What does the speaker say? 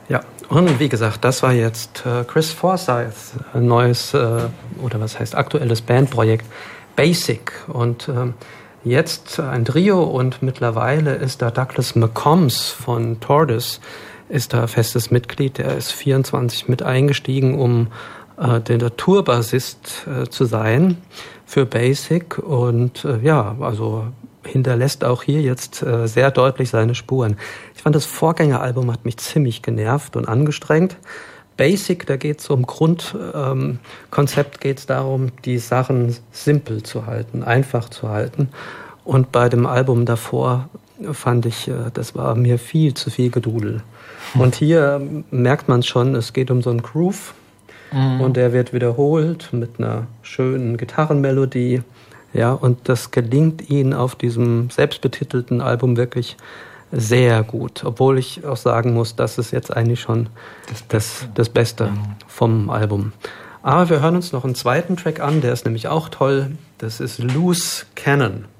Ja, und wie gesagt, das war jetzt Chris Forsyth, ein neues, aktuelles Bandprojekt, Basic. Und jetzt ein Trio und mittlerweile ist da Douglas McCombs von Tortoise, ist da festes Mitglied. Der ist 24 mit eingestiegen, um der Tourbassist zu sein für Basic. Und hinterlässt auch hier jetzt sehr deutlich seine Spuren. Ich fand, das Vorgängeralbum hat mich ziemlich genervt und angestrengt. Basic, da geht es um Grundkonzept, geht es darum, die Sachen simpel zu halten, einfach zu halten. Und bei dem Album davor fand ich, das war mir viel zu viel Gedudel. Und hier merkt man schon, es geht um so einen Groove. Und der wird wiederholt mit einer schönen Gitarrenmelodie. Ja, und das gelingt ihnen auf diesem selbstbetitelten Album wirklich sehr gut. Obwohl ich auch sagen muss, das ist jetzt eigentlich schon das Beste vom Album. Aber wir hören uns noch einen zweiten Track an, der ist nämlich auch toll. Das ist Loose Cannon.